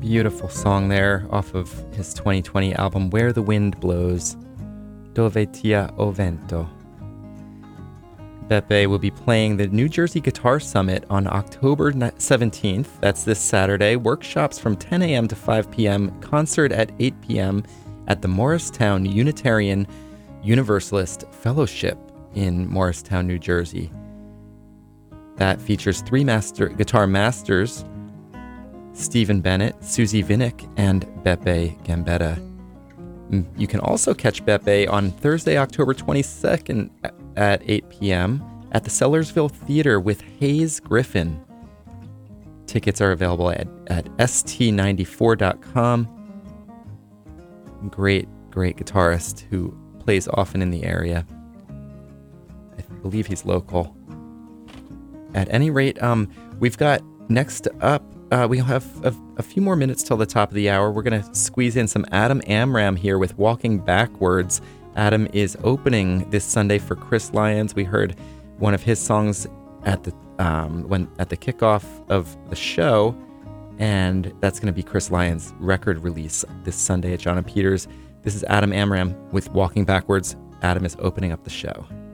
Beautiful song there off of his 2020 album, Where the Wind Blows, Dove tia o vento. Beppe will be playing the New Jersey Guitar Summit on October 17th. That's this Saturday. Workshops from 10 a.m. to 5 p.m. Concert at 8 p.m. at the Morristown Unitarian Universalist Fellowship in Morristown, New Jersey. That features three guitar masters, Stephen Bennett, Susie Vinnick, and Beppe Gambetta. You can also catch Beppe on Thursday, October 22nd at 8 p.m. at the Sellersville Theater with Hayes Griffin. Tickets are available at st94.com. Great guitarist who plays often in the area. I believe he's local. At any rate, we've got next up, we have a few more minutes till the top of the hour. We're going to squeeze in some Adam Amram here with Walking Backwards. Adam is opening this Sunday for Chris Lyons. We heard one of his songs at the kickoff of the show, and that's going to be Chris Lyons' record release this Sunday at John and Peters. This is Adam Amram with Walking Backwards. Adam is opening up the show.